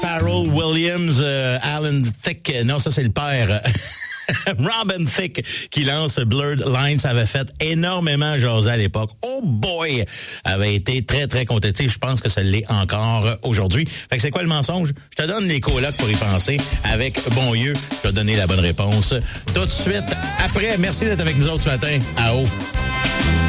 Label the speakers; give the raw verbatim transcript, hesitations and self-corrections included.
Speaker 1: Pharrell Williams, euh, Alan Thicke, non, ça c'est le père. Robin Thicke qui lance Blurred Lines, ça avait fait énormément jaser à l'époque. Oh boy! Avait été très, très contesté. Je pense que ça l'est encore aujourd'hui. Fait que c'est quoi le mensonge? Je te donne les colocs pour y penser. Avec bon yeux, je vais te donner la bonne réponse tout de suite après. Merci d'être avec nous autres ce matin. À haut.